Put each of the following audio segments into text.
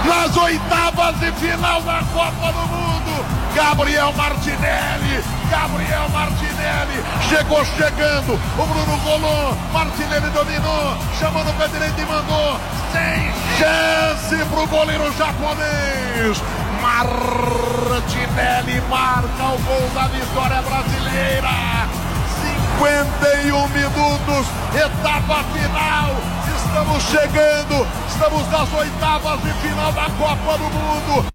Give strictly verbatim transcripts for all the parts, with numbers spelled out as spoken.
nas oitavas de final da Copa do Mundo. Gabriel Martinelli, Gabriel Martinelli, chegou chegando, o Bruno rolou, Martinelli dominou, chamou no pé direito e mandou, sem chance pro goleiro japonês. Martinelli marca o gol da vitória brasileira. cinquenta e um minutos, etapa final, estamos chegando, estamos nas oitavas de final da Copa do Mundo.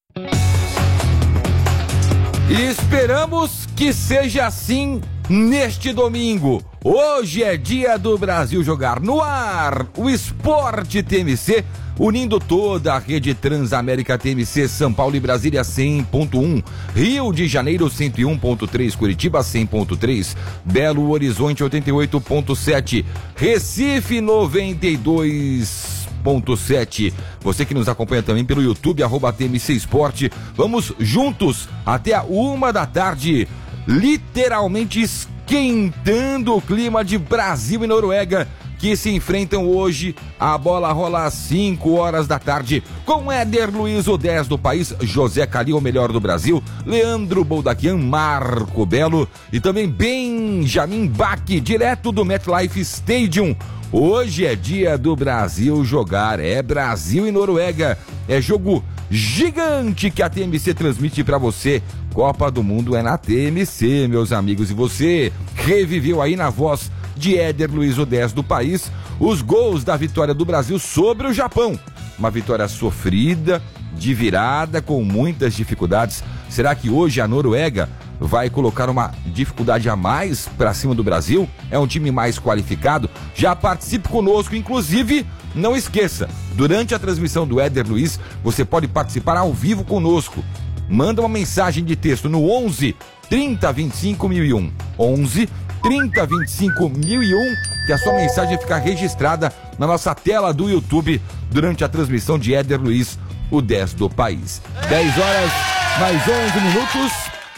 E esperamos que seja assim neste domingo. Hoje é dia do Brasil jogar no ar o Esporte T M C, unindo toda a rede Transamérica T M C, São Paulo e Brasília cem ponto um, Rio de Janeiro cento e um ponto três, Curitiba cem ponto três, Belo Horizonte oitenta e oito ponto sete, Recife noventa e dois ponto sete. Você que nos acompanha também pelo YouTube, arroba T M C Esporte. Vamos juntos até a uma da tarde, literalmente esquentando o clima de Brasil e Noruega, que se enfrentam hoje. A bola rola às cinco horas da tarde, com Éder Luiz, o dez do país, José Calil, o melhor do Brasil, Leandro Boldaquian, Marco Belo e também Benjamin Bach, direto do MetLife Stadium. Hoje é dia do Brasil jogar, é Brasil e Noruega, é jogo gigante que a T M C transmite pra você. Copa do Mundo é na T M C, meus amigos, e você reviveu aí na voz de Éder Luiz, o dez do país, os gols da vitória do Brasil sobre o Japão. Uma vitória sofrida, de virada, com muitas dificuldades. Será que hoje a Noruega vai colocar uma dificuldade a mais para cima do Brasil? É um time mais qualificado? Já participe conosco, inclusive, não esqueça, durante a transmissão do Éder Luiz, você pode participar ao vivo conosco. Manda uma mensagem de texto no onze, trinta, vinte e cinco, mil e um. onze, trinta, vinte e cinco, mil e um, que a sua mensagem fica registrada na nossa tela do YouTube durante a transmissão de Éder Luiz, o dez do país. dez horas, mais onze minutos.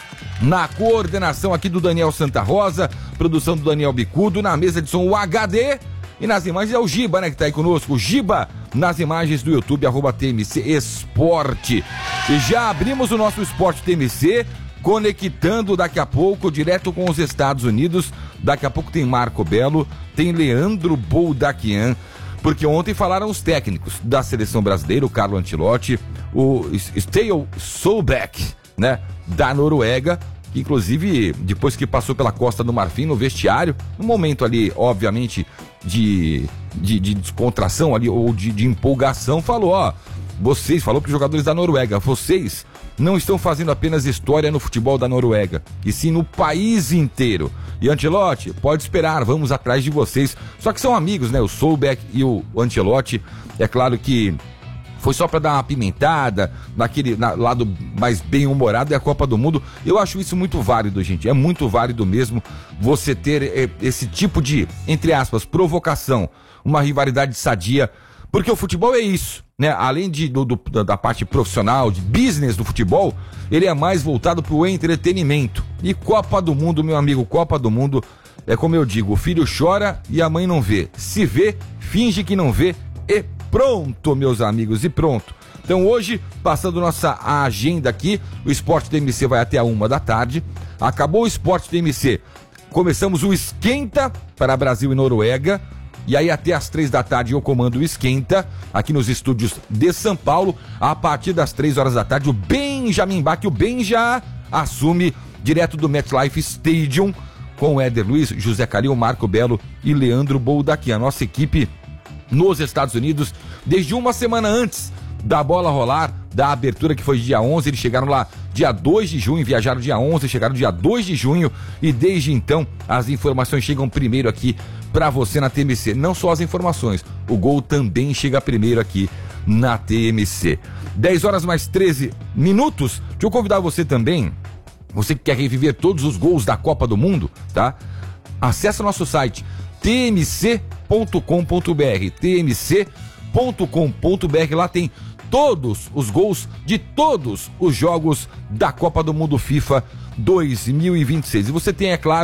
Na coordenação aqui do Daniel Santa Rosa, produção do Daniel Bicudo, na mesa de som o H D, e nas imagens é o Giba, né, que tá aí conosco, o Giba, nas imagens do YouTube, arroba T M C Esporte. E já abrimos o nosso Esporte T M C, conectando daqui a pouco, direto com os Estados Unidos. Daqui a pouco tem Marco Belo, tem Leandro Boldaquian, porque ontem falaram os técnicos da seleção brasileira, o Carlo Ancelotti, o Stale Solback, né, da Noruega, que inclusive depois que passou pela Costa do Marfim no vestiário, no momento ali, obviamente, de, de, de descontração ali, ou de, de empolgação, falou, ó, vocês, falou para os jogadores da Noruega, vocês não estão fazendo apenas história no futebol da Noruega, e sim no país inteiro. E Ancelotti, pode esperar, vamos atrás de vocês. Só que são amigos, né, o Solback e o Ancelotti. É claro que foi só para dar uma apimentada, naquele na, lado mais bem-humorado, é a Copa do Mundo. Eu acho isso muito válido, gente, é muito válido mesmo você ter é, esse tipo de, entre aspas, provocação, uma rivalidade sadia, porque o futebol é isso, né? Além de, do, do, da parte profissional, de business do futebol, ele é mais voltado para o entretenimento. E Copa do Mundo, meu amigo, Copa do Mundo, é como eu digo, o filho chora e a mãe não vê. Se vê, finge que não vê e pronto, meus amigos, e pronto. Então hoje, passando nossa agenda aqui, o Esporte T M C vai até a uma da tarde. Acabou o Esporte T M C, começamos o Esquenta para Brasil e Noruega. E aí até as três da tarde eu comando o Esquenta, aqui nos estúdios de São Paulo. A partir das três horas da tarde, o Benjamin Bach, o Benja, assume direto do MetLife Stadium, com o Éder Luiz, José Calil, Marco Belo e Leandro Boldaquian. A nossa equipe nos Estados Unidos, desde uma semana antes da bola rolar, da abertura que foi dia onze, eles chegaram lá dia dois de junho, viajaram dia onze, chegaram dia dois de junho, e desde então as informações chegam primeiro aqui pra você na T M C. Não só as informações, o gol também chega primeiro aqui na T M C. dez horas mais treze minutos. Deixa eu convidar você também, você que quer reviver todos os gols da Copa do Mundo, tá? Acesse nosso site t m c ponto com ponto b r, t m c ponto com ponto b r. Lá tem todos os gols de todos os jogos da Copa do Mundo FIFA dois mil e vinte e seis. E você tem, é claro,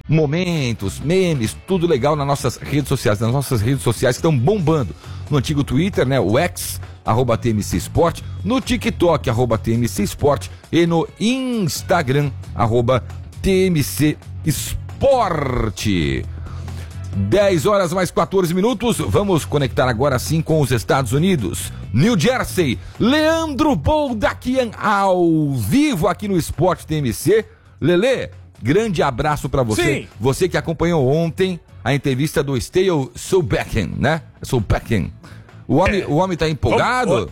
momentos, memes, tudo legal nas nossas redes sociais, nas nossas redes sociais que estão bombando. No antigo Twitter, né, o X, arroba T M C Sport, no TikTok, arroba T M C Sport e no Instagram, arroba T M C Sport. dez horas mais quatorze minutos, vamos conectar agora sim com os Estados Unidos. New Jersey, Leandro Boldaquian ao vivo aqui no Sport T M C. Lelê, grande abraço pra você. Sim. Você que acompanhou ontem a entrevista do Stale Solbakken, né? Solbakken. O homem, é. o homem tá empolgado? O, o,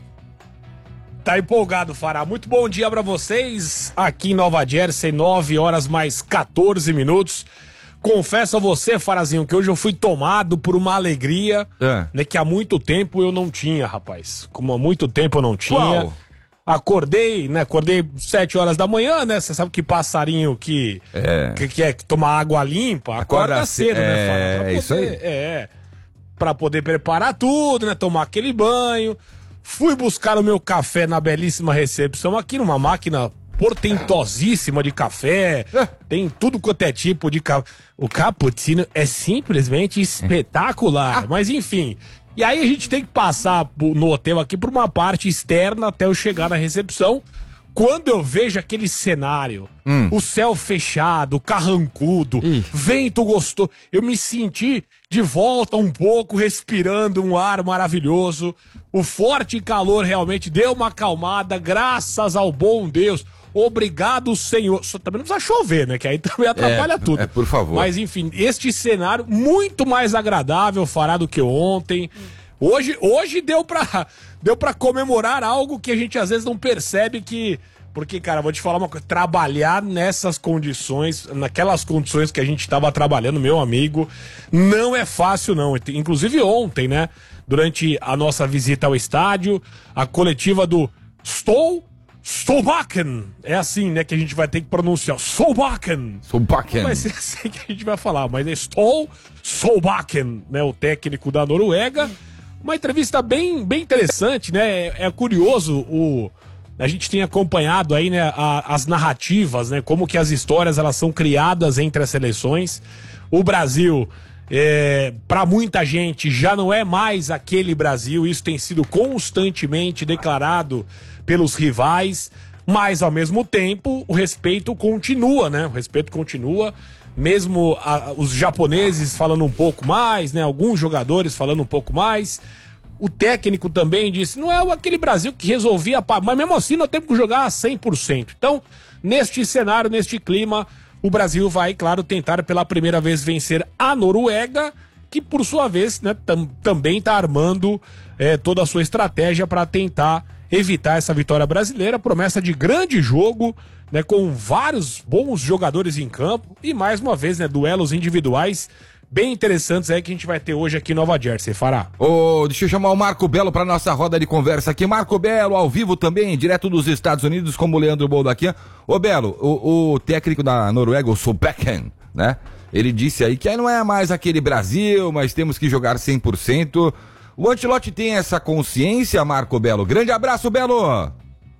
tá empolgado, Fará. Muito bom dia pra vocês. Aqui em Nova Jersey, nove horas mais quatorze minutos. Confesso a você, Farazinho, que hoje eu fui tomado por uma alegria, é. né, que há muito tempo eu não tinha, rapaz. Como há muito tempo eu não tinha. Qual? Acordei, né? Acordei sete horas da manhã, né? Você sabe que passarinho que, é. que quer tomar água limpa, acorda, acorda cedo, é, né, Fara? É, poder, isso aí. É, pra poder preparar tudo, né? Tomar aquele banho. Fui buscar o meu café na belíssima recepção aqui numa máquina portentosíssima de café, tem tudo quanto é tipo de café. O cappuccino é simplesmente espetacular, mas enfim. E aí a gente tem que passar no hotel aqui por uma parte externa até eu chegar na recepção. Quando eu vejo aquele cenário, hum. o céu fechado, carrancudo, Ih. vento gostoso, eu me senti de volta um pouco, respirando um ar maravilhoso. O forte calor realmente deu uma acalmada, graças ao bom Deus. Obrigado, Senhor. Só também não precisa chover, né? Que aí também atrapalha é, tudo. É, por favor. Mas enfim, este cenário muito mais agradável, Fará, do que ontem. Hoje, hoje deu pra, deu pra comemorar algo que a gente às vezes não percebe que... Porque, cara, vou te falar uma coisa, trabalhar nessas condições, naquelas condições que a gente estava trabalhando, meu amigo, não é fácil, não. Inclusive ontem, né? Durante a nossa visita ao estádio, a coletiva do Stol Solbakken, é assim, né, que a gente vai ter que pronunciar. Solbakken. Solbakken. Vai ser assim que a gente vai falar, mas é Stol Solbakken, né, o técnico da Noruega. Uma entrevista bem, bem interessante, né, é, é curioso, o, a gente tem acompanhado aí, né, a, as narrativas, né, como que as histórias elas são criadas entre as seleções. O Brasil, é, para muita gente, já não é mais aquele Brasil, isso tem sido constantemente declarado pelos rivais, mas ao mesmo tempo o respeito continua, né? O respeito continua, mesmo a, os japoneses falando um pouco mais, né? Alguns jogadores falando um pouco mais. O técnico também disse, não é aquele Brasil que resolvia, mas mesmo assim nós temos que jogar a cem por cento. Então, neste cenário, neste clima, o Brasil vai, claro, tentar pela primeira vez vencer a Noruega, que por sua vez, né, tam, também está armando é, toda a sua estratégia para tentar evitar essa vitória brasileira, promessa de grande jogo, né, com vários bons jogadores em campo e mais uma vez, né, duelos individuais bem interessantes aí que a gente vai ter hoje aqui em Nova Jersey, Fará. Ô, deixa eu chamar o Marco Belo para nossa roda de conversa aqui. Marco Belo, ao vivo também, direto dos Estados Unidos, como o Leandro Boldaquian. Ô, Belo, o, o técnico da Noruega, o Solbakken, né, ele disse aí que aí não é mais aquele Brasil, mas temos que jogar cem por cento. O Ancelotti tem essa consciência, Marco Belo? Grande abraço, Belo!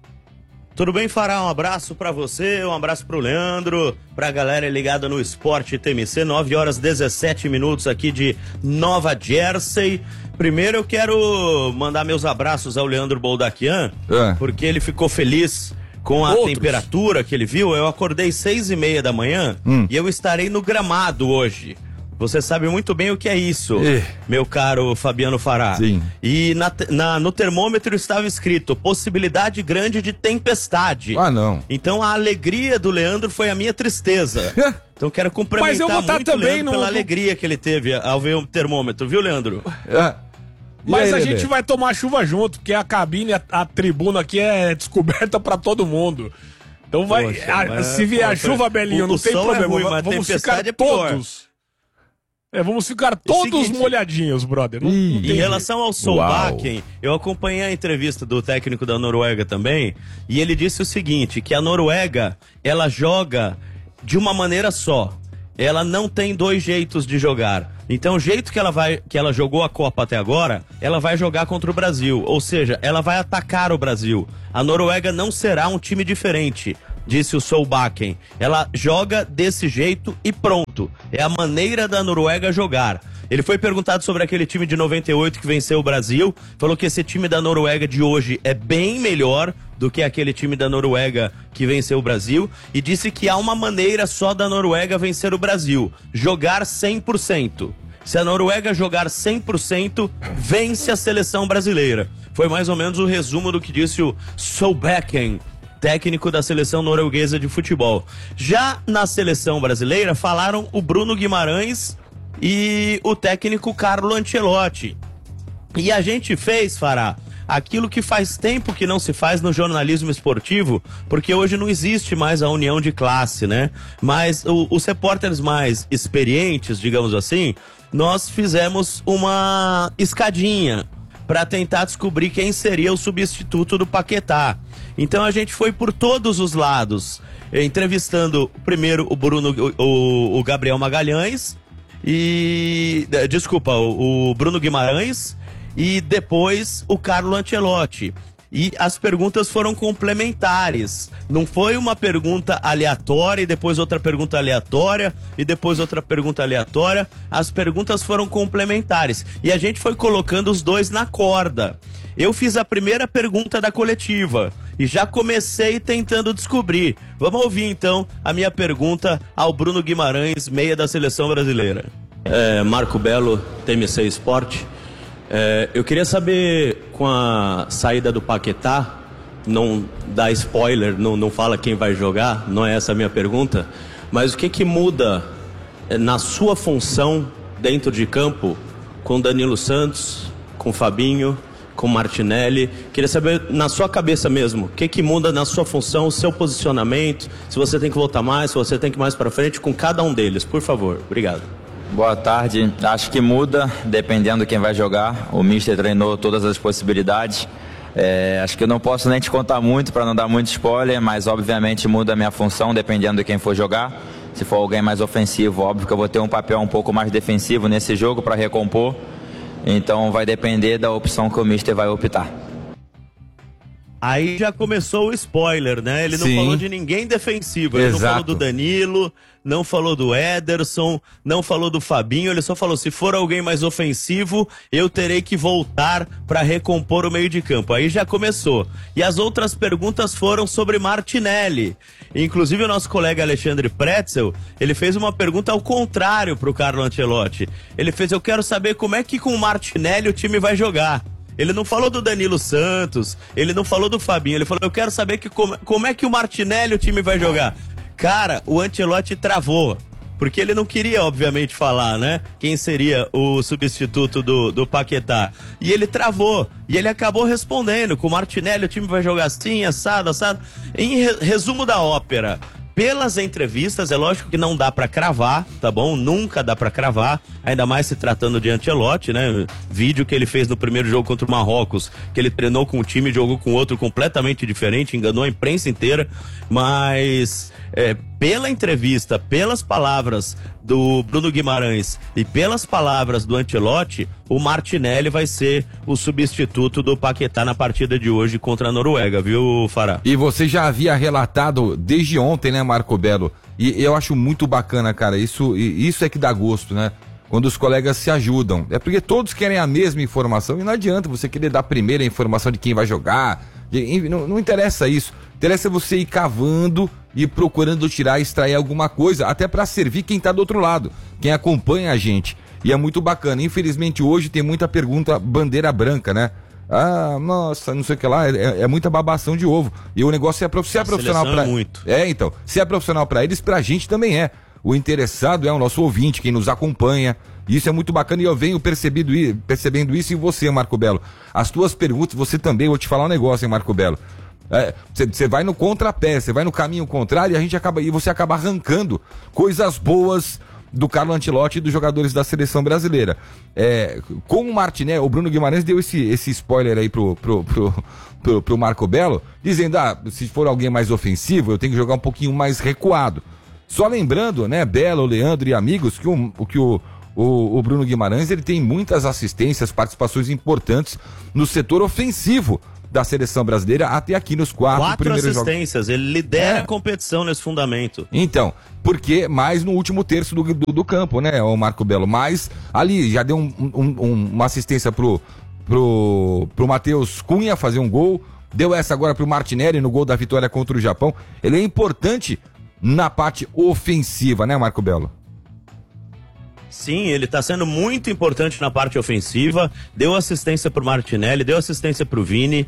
Tudo bem, Fará? Um abraço pra você, um abraço pro Leandro, pra galera ligada no Esporte T M C, nove horas e dezessete minutos aqui de Nova Jersey. Primeiro eu quero mandar meus abraços ao Leandro Boldaquian, é. porque ele ficou feliz com a Outros. temperatura que ele viu. Eu acordei seis e meia da manhã hum. e eu estarei no gramado hoje. Você sabe muito bem o que é isso, eh. meu caro Fabiano Fará. Sim. E na, na, no termômetro estava escrito possibilidade grande de tempestade. Ah, não. Então a alegria do Leandro foi a minha tristeza. Então quero cumprimentar Mas eu vou muito também o Leandro no... pela alegria que ele teve ao ver o termômetro, viu, Leandro? É. Mas aí, a gente Lelê? vai tomar chuva junto, porque a cabine, a, a tribuna aqui é descoberta pra todo mundo. Então vai, Poxa, a, mas, se vier pô, a chuva, Belinho, o, não o tem sol problema. É ruim, mas vamos tempestade ficar é pior. todos. É, vamos ficar todos seguinte, molhadinhos, brother. Não, não em tem relação ao Solbakken, eu acompanhei a entrevista do técnico da Noruega também, e ele disse o seguinte, que a Noruega, ela joga de uma maneira só. Ela não tem dois jeitos de jogar. Então o jeito que ela, vai, que ela jogou a Copa até agora, ela vai jogar contra o Brasil. Ou seja, ela vai atacar o Brasil. A Noruega não será um time diferente. disse o Solbakken. Ela joga desse jeito e pronto. É a maneira da Noruega jogar. Ele foi perguntado sobre aquele time de noventa e oito que venceu o Brasil, falou que esse time da Noruega de hoje é bem melhor do que aquele time da Noruega que venceu o Brasil, e disse que há uma maneira só da Noruega vencer o Brasil: jogar cem por cento. Se a Noruega jogar cem por cento, vence a seleção brasileira. Foi mais ou menos o resumo do que disse o Solbakken, técnico da seleção norueguesa de futebol. Já na seleção brasileira, falaram o Bruno Guimarães e o técnico Carlo Ancelotti. E a gente fez, Fará, aquilo que faz tempo que não se faz no jornalismo esportivo, porque hoje não existe mais a união de classe, né? Mas o, os repórteres mais experientes, digamos assim, nós fizemos uma escadinha para tentar descobrir quem seria o substituto do Paquetá. Então a gente foi por todos os lados, entrevistando primeiro o Bruno, o, o Gabriel Magalhães, e desculpa, o, o Bruno Guimarães, e depois o Carlo Ancelotti. E as perguntas foram complementares. Não foi uma pergunta aleatória e depois outra pergunta aleatória e depois outra pergunta aleatória. As perguntas foram complementares. E a gente foi colocando os dois na corda. Eu fiz a primeira pergunta da coletiva e já comecei tentando descobrir. Vamos ouvir então a minha pergunta ao Bruno Guimarães, meia da seleção brasileira. É, Marco Belo, T M C Esporte. É, eu queria saber, com a saída do Paquetá, não dá spoiler, não, não fala quem vai jogar, não é essa a minha pergunta, mas o que que muda na sua função dentro de campo com Danilo Santos, com Fabinho, com Martinelli? Queria saber, na sua cabeça mesmo, o que que muda na sua função, o seu posicionamento, se você tem que voltar mais, se você tem que ir mais para frente com cada um deles, por favor. Obrigado. Boa tarde. Acho que muda dependendo de quem vai jogar. O Mister treinou todas as possibilidades. É, acho que eu não posso nem te contar muito para não dar muito spoiler, mas obviamente muda a minha função dependendo de quem for jogar. Se for alguém mais ofensivo, óbvio que eu vou ter um papel um pouco mais defensivo nesse jogo para recompor. Então vai depender da opção que o Mister vai optar. Aí já começou o spoiler, né? Ele não Sim. falou de ninguém defensivo. Ele Exato. não falou do Danilo, não falou do Ederson, não falou do Fabinho. Ele só falou, se for alguém mais ofensivo, eu terei que voltar para recompor o meio de campo. Aí já começou. E as outras perguntas foram sobre Martinelli. Inclusive o nosso colega Alexandre Pretzel, ele fez uma pergunta ao contrário pro Carlo Ancelotti. Ele fez, eu quero saber como é que com o Martinelli o time vai jogar. Ele não falou do Danilo Santos, ele não falou do Fabinho, ele falou, eu quero saber que como, como é que o Martinelli o time vai jogar. Cara, o Ancelotti travou, porque ele não queria, obviamente, falar, né, quem seria o substituto do, do Paquetá. E ele travou, e ele acabou respondendo, com o Martinelli o time vai jogar assim, assado, assado. Em re, resumo da ópera, pelas entrevistas, é lógico que não dá pra cravar, tá bom? Nunca dá pra cravar, ainda mais se tratando de Ancelotti, né? Vídeo que ele fez no primeiro jogo contra o Marrocos, que ele treinou com um time e jogou com outro completamente diferente, enganou a imprensa inteira, mas é, pela entrevista, pelas palavras do Bruno Guimarães e pelas palavras do Ancelotti, o Martinelli vai ser o substituto do Paquetá na partida de hoje contra a Noruega, viu, Fará? E você já havia relatado desde ontem, né, Marco Belo? E eu acho muito bacana, cara, isso, isso é que dá gosto, né? Quando os colegas se ajudam. É porque todos querem a mesma informação e não adianta você querer dar primeiro a informação de quem vai jogar. De, não, não interessa isso. Interessa você ir cavando e procurando tirar, extrair alguma coisa, até para servir quem tá do outro lado, quem acompanha a gente. E é muito bacana. Infelizmente hoje tem muita pergunta bandeira branca, né? Ah, nossa, não sei o que lá, é, é muita babação de ovo. E o negócio é, prof... se é profissional pra... é muito. É, então, se é profissional pra eles, pra gente também é. O interessado é o nosso ouvinte, quem nos acompanha. Isso é muito bacana e eu venho percebido, percebendo isso em você, Marco Belo. As tuas perguntas, você também, vou te falar um negócio, hein, Marco Belo. Você é, vai no contrapé, você vai no caminho contrário e a gente acaba, e você acaba arrancando coisas boas do Carlo Ancelotti e dos jogadores da seleção brasileira. É, com o Martinelli, o Bruno Guimarães deu esse, esse spoiler aí pro, pro, pro, pro, pro Marco Belo, dizendo, ah, se for alguém mais ofensivo, eu tenho que jogar um pouquinho mais recuado. Só lembrando, né, Belo, Leandro e amigos, que o, que o, o, o Bruno Guimarães ele tem muitas assistências, participações importantes no setor ofensivo da seleção brasileira até aqui nos quatro, quatro primeiros assistências, jogos. Ele lidera É. a competição nesse fundamento. Então, porque mais no último terço do, do, do campo, né, o Marco Belo, mas ali já deu um, um, um, uma assistência pro, pro, pro Matheus Cunha fazer um gol, deu essa agora pro Martinelli no gol da vitória contra o Japão. Ele é importante na parte ofensiva, né, Marco Belo? Sim, ele está sendo muito importante na parte ofensiva, deu assistência pro Martinelli, deu assistência pro Vini,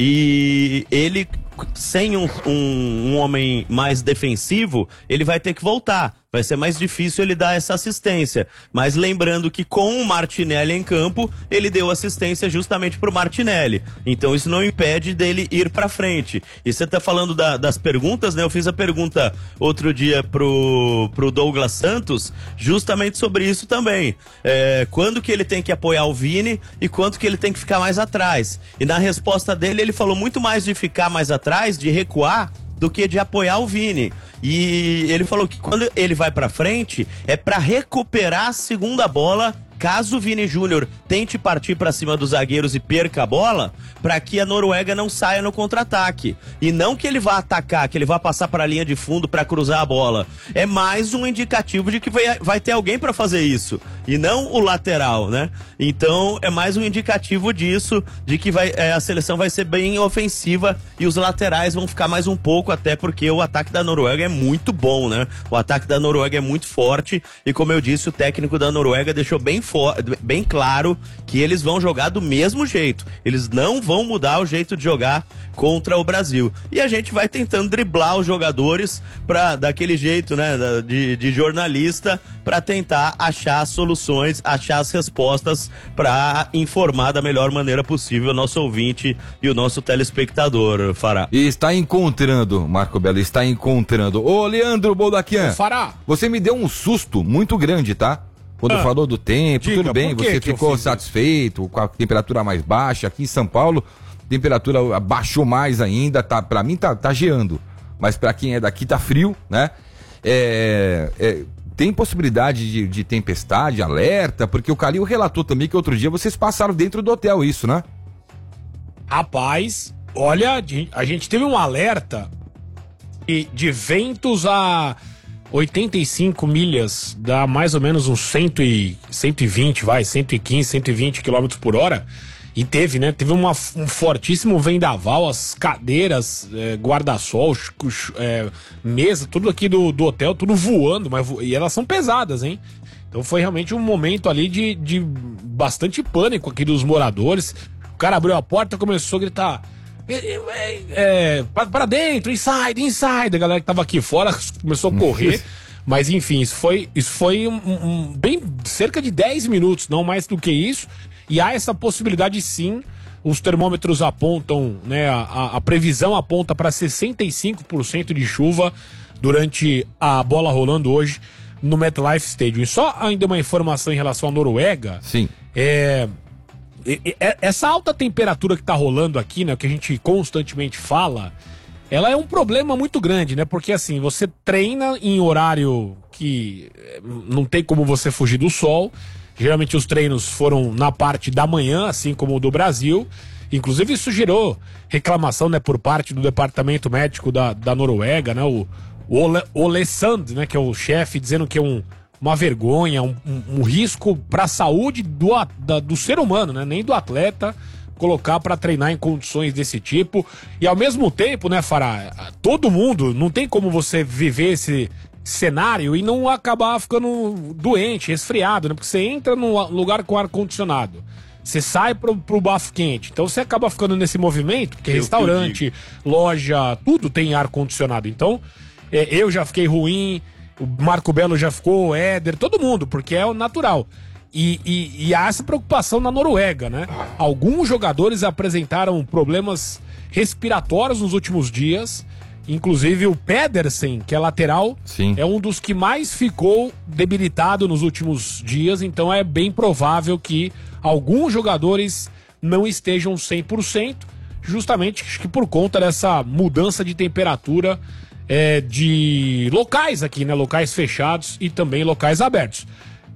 e ele, sem um, um, um homem mais defensivo, ele vai ter que voltar. Vai ser mais difícil ele dar essa assistência. Mas lembrando que com o Martinelli em campo, ele deu assistência justamente pro Martinelli. Então isso não impede dele ir pra frente. E você tá falando da, das perguntas, né? Eu fiz a pergunta outro dia pro, pro Douglas Santos, justamente sobre isso também. É, quando que ele tem que apoiar o Vini e quanto que ele tem que ficar mais atrás. E na resposta dele, ele falou muito mais de ficar mais atrás, de recuar, do que de apoiar o Vini. E ele falou que quando ele vai pra frente é pra recuperar a segunda bola, caso o Vini Júnior tente partir pra cima dos zagueiros e perca a bola, pra que a Noruega não saia no contra-ataque. E não que ele vá atacar, que ele vá passar pra linha de fundo pra cruzar a bola. É mais um indicativo de que vai, vai ter alguém pra fazer isso, e não o lateral, né? Então é mais um indicativo disso, de que vai, é, a seleção vai ser bem ofensiva e os laterais vão ficar mais um pouco, até porque o ataque da Noruega é muito bom, né? O ataque da Noruega é muito forte, e como eu disse, o técnico da Noruega deixou bem bem claro que eles vão jogar do mesmo jeito. Eles não vão mudar o jeito de jogar contra o Brasil. E a gente vai tentando driblar os jogadores para daquele jeito, né, de, de jornalista, para tentar achar soluções, achar as respostas para informar da melhor maneira possível o nosso ouvinte e o nosso telespectador, Fará. E está encontrando, Marco Belo, está encontrando. Ô, Leandro Boldaquian, Fará, você me deu um susto muito grande, tá? Quando Ah, falou do tempo, diga, tudo bem, por que você que eu ficou fiz satisfeito com a temperatura mais baixa. Aqui em São Paulo, a temperatura abaixou mais ainda, tá, pra mim tá, tá geando, mas pra quem é daqui tá frio, né? É, é, tem possibilidade de, de tempestade, alerta, porque o Calil relatou também que outro dia vocês passaram dentro do hotel isso, né? rapaz, olha, a gente teve um alerta de, de ventos a oitenta e cinco milhas, dá mais ou menos uns cem e, cento e vinte, vai, cento e quinze, cento e vinte quilômetros por hora. E teve, né? Teve uma, um fortíssimo vendaval, as cadeiras, é, guarda-sol, é, mesa, tudo aqui do, do hotel, tudo voando, mas vo... e elas são pesadas, hein? Então foi realmente um momento ali de, de bastante pânico aqui dos moradores. O cara abriu a porta e começou a gritar: É, é, pra, pra dentro, inside, inside. A galera que tava aqui fora começou a correr. Mas enfim, isso foi, isso foi um, um, bem cerca de dez minutos, não mais do que isso. E há essa possibilidade sim. Os termômetros apontam, né? A, a previsão aponta para sessenta e cinco por cento de chuva durante a bola rolando hoje no MetLife Stadium. E só ainda uma informação em relação à Noruega. Sim. É. Essa alta temperatura que tá rolando aqui, né, que a gente constantemente fala, ela é um problema muito grande, né? Porque assim, você treina em horário que não tem como você fugir do sol. Geralmente os treinos foram na parte da manhã, assim como o do Brasil. Inclusive isso gerou reclamação, né, por parte do departamento médico da, da Noruega, né? O, o Ole, Ole Sand, né, que é o chefe, dizendo que é um uma vergonha, um, um, um risco para a saúde do, da, do ser humano, né? Nem do atleta colocar para treinar em condições desse tipo. E ao mesmo tempo, né, Fará, todo mundo, não tem como você viver esse cenário e não acabar ficando doente, resfriado, né? Porque você entra num lugar com ar-condicionado, você sai pro, pro bafo quente, então você acaba ficando nesse movimento, porque eu restaurante, loja, tudo tem ar-condicionado. Então, é, eu já fiquei ruim, o Marco Belo já ficou, o Éder, todo mundo, porque é o natural. E, e, e há essa preocupação na Noruega, né? Alguns jogadores apresentaram problemas respiratórios nos últimos dias, inclusive o Pedersen, que é lateral, Sim. é um dos que mais ficou debilitado nos últimos dias, então é bem provável que alguns jogadores não estejam cem por cento, justamente acho que por conta dessa mudança de temperatura é, de locais aqui, né? Locais fechados e também locais abertos.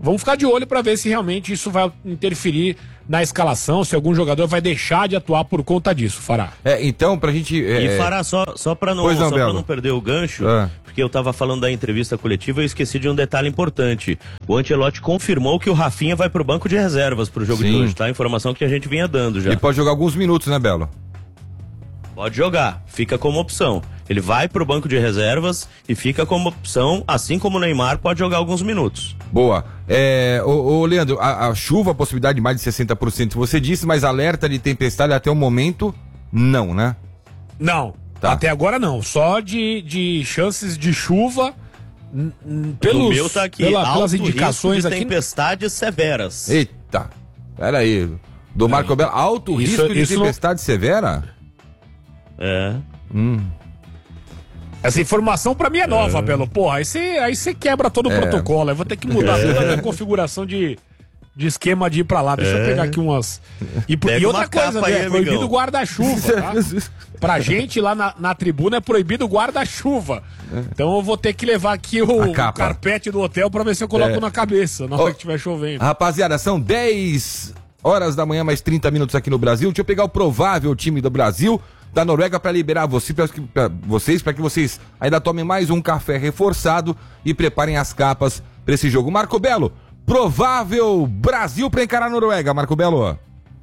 vamos ficar de olho para ver se realmente isso vai interferir na escalação, se algum jogador vai deixar de atuar por conta disso, Fará. É, então, pra gente... É... E Fará, só, só para não, não, só pra não perder o gancho, ah. porque eu tava falando da entrevista coletiva e eu esqueci de um detalhe importante. O Ancelotti confirmou que o Rafinha vai pro banco de reservas pro jogo Sim. de hoje, tá? Informação que a gente vinha dando já. Ele pode jogar alguns minutos, né, Belo? Pode jogar, fica como opção. Ele vai pro banco de reservas e fica como opção, assim como o Neymar pode jogar alguns minutos. Boa. É, ô, ô Leandro, a, a chuva, a possibilidade de mais de sessenta por cento, você disse, mas alerta de tempestade até o momento, não, né? Não, tá. Até agora não. Só de, de chances de chuva n- n- pelos, o meu tá aqui, pela, alto pelas indicações risco de aqui. tempestades severas. Eita, pera aí. Do Marco Belo, alto Isso- risco de isso tempestade severa? É. Hum. Essa informação pra mim é nova, é. Belo. Porra, aí você aí você quebra todo o É. protocolo. Eu vou ter que mudar É. toda a minha configuração de, de esquema de ir pra lá. Deixa É. eu pegar aqui umas. E, por- Pega e outra uma coisa, capa aí, né? É proibido amigão. guarda-chuva, tá? Pra gente lá na, na tribuna é proibido guarda-chuva. Então eu vou ter que levar aqui o, A o capa. carpete do hotel pra ver se eu coloco É. na cabeça na hora Ô, que estiver chovendo. Rapaziada, são dez horas da manhã, mais trinta minutos aqui no Brasil. Deixa eu pegar o provável time do Brasil, da Noruega, para liberar você, pra, pra vocês, para que vocês ainda tomem mais um café reforçado e preparem as capas para esse jogo. Marco Belo, provável Brasil para encarar a Noruega, Marco Belo.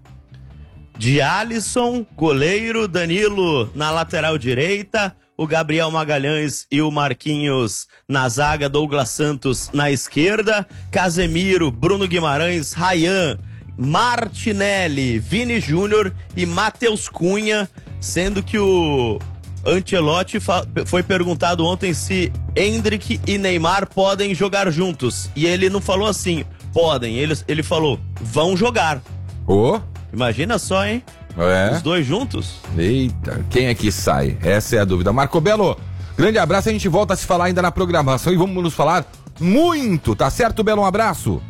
De Alisson, goleiro, Danilo na lateral direita, o Gabriel Magalhães e o Marquinhos na zaga, Douglas Santos na esquerda, Casemiro, Bruno Guimarães, Ryan, Martinelli, Vini Júnior e Matheus Cunha, sendo que o Ancelotti fa- foi perguntado ontem se Endrick e Neymar podem jogar juntos, e ele não falou assim, podem, ele, ele falou, vão jogar. Ô, oh, Imagina só, hein? é. Os dois juntos? Eita, quem é que sai? Essa é a dúvida. Marco Belo, grande abraço, a gente volta a se falar ainda na programação e vamos nos falar muito, tá certo, Belo? Um abraço.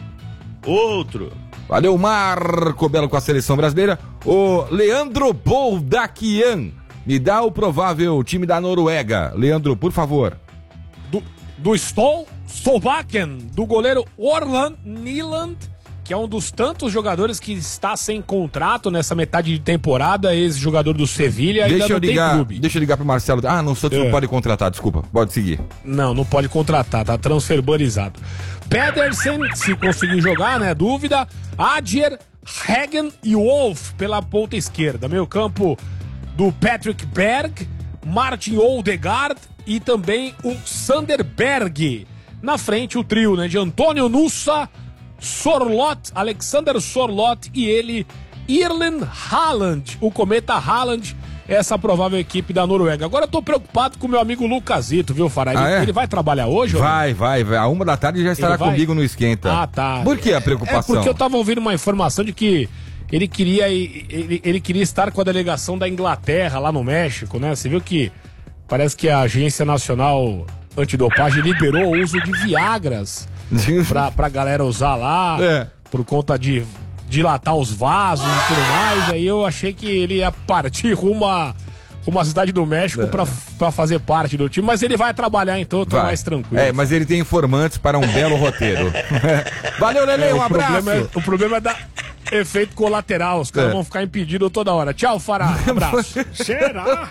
Outro. Valeu, Marco Belo com a seleção brasileira. O Leandro Boldaquian, me dá o provável time da Noruega. Leandro, por favor. Do, do Stol Solbakken, do goleiro Orlan Nyland, que é um dos tantos jogadores que está sem contrato nessa metade de temporada, ex-jogador do Sevilha, ainda Deixa eu não tem ligar, clube. deixa eu ligar pro Marcelo. Ah, não, o Santos É. não pode contratar, desculpa. Pode seguir. Não, não pode contratar, tá transferbanizado. Pedersen, se conseguir jogar, né? Dúvida. Adjer, Hagen e Wolf pela ponta esquerda. Meio campo do Patrick Berg, Martin Odegaard e também o Sander Berg. Na frente o trio, né? De Antônio Nusa, Sorloth, Alexander Sorloth e ele, Erling Haaland, o cometa Haaland, essa provável equipe da Noruega. Agora eu tô preocupado com o meu amigo Lucasito, viu, Fará? Ele, Ah, é? ele vai trabalhar hoje? ou não? Vai, vai, vai. A uma da tarde já estará Ele vai? comigo no Esquenta. Ah, tá. Por que a preocupação? É porque eu tava ouvindo uma informação de que ele queria, ele, ele queria estar com a delegação da Inglaterra lá no México, né? Você viu que parece que a Agência Nacional Antidopagem liberou o uso de Viagras pra, pra galera usar lá, É. por conta de dilatar os vasos e tudo mais. Aí eu achei que ele ia partir rumo a, rumo à cidade do México pra, pra fazer parte do time, mas ele vai trabalhar, então eu tô Vai. mais tranquilo. É, mas ele tem informantes para um belo roteiro. Valeu, Lele, É, um o, abraço. problema é, o problema é dar efeito colateral. Os caras É. vão ficar impedidos toda hora. Tchau, Fará. Abraço. Será?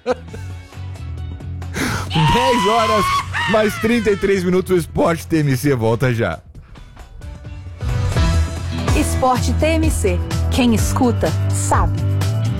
dez horas, mais trinta e três minutos, o Esporte T M C volta já. Esporte T M C. Quem escuta, sabe.